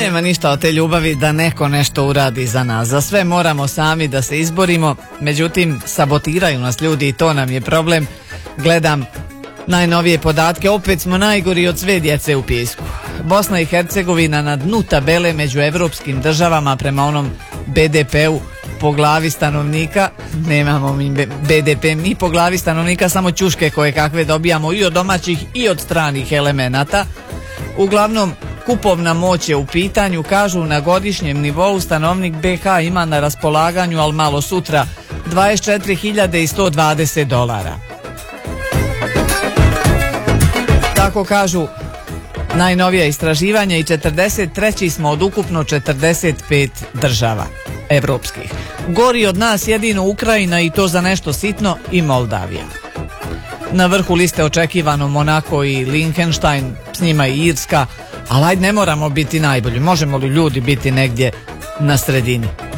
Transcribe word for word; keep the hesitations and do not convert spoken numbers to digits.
nema ništa od te ljubavi da neko nešto uradi za nas. Za sve moramo sami da se izborimo, međutim sabotiraju nas ljudi i to nam je problem. Gledam najnovije podatke, opet smo najgori od sve djece u pijesku. Bosna i Hercegovina na dnu tabele među evropskim državama prema onom be de peu po glavi stanovnika. Nemamo mi be de pe mi po glavi stanovnika, samo ćuške koje kakve dobijamo i od domaćih i od stranih elemenata. Uglavnom, kupovna moć je u pitanju, kažu na godišnjem nivou stanovnik be ha ima na raspolaganju, al malo sutra, dvadeset četiri hiljade sto dvadeset dolara. Tako kažu najnovija istraživanja i četrdeset treći smo od ukupno četrdeset pet država evropskih. Gori od nas jedino Ukrajina i to za nešto sitno i Moldavija. Na vrhu liste očekivano Monako i Liechtenstein, s njima i Irska, ali ajde ne moramo biti najbolji, možemo li ljudi biti negdje na sredini.